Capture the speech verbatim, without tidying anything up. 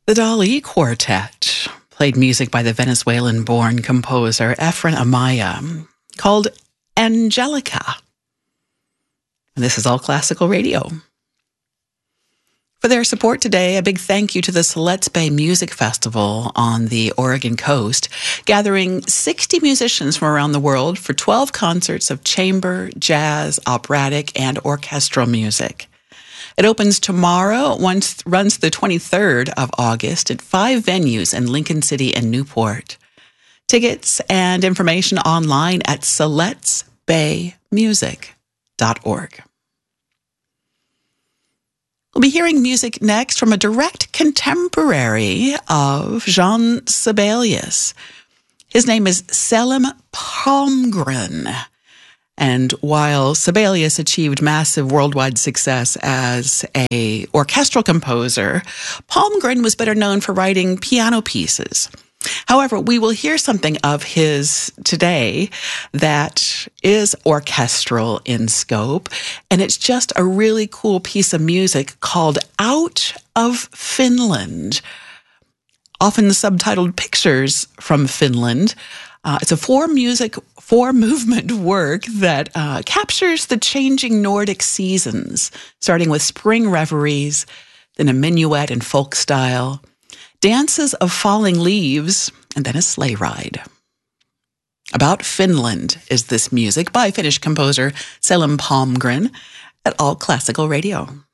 The Dali Quartet played music by the Venezuelan-born composer Efren Amaya called Angelica. And this is All Classical Radio. For their support today, a big thank you to the Siletz Bay Music Festival on the Oregon coast, gathering sixty musicians from around the world for twelve concerts of chamber, jazz, operatic, and orchestral music. It opens tomorrow, once runs the twenty-third of August at five venues in Lincoln City and Newport. Tickets and information online at siletz bay music dot org. We'll be hearing music next from a direct contemporary of Jean Sibelius. His name is Selim Palmgren. And while Sibelius achieved massive worldwide success as a orchestral composer, Palmgren was better known for writing piano pieces. However, we will hear something of his today that is orchestral in scope, and it's just a really cool piece of music called Out of Finland, often subtitled Pictures from Finland. Uh, it's a four music, four movement work that uh, captures the changing Nordic seasons, starting with spring reveries, then a minuet in folk style, dances of falling leaves, and then a sleigh ride. About Finland is this music by Finnish composer Selim Palmgren at All Classical Radio.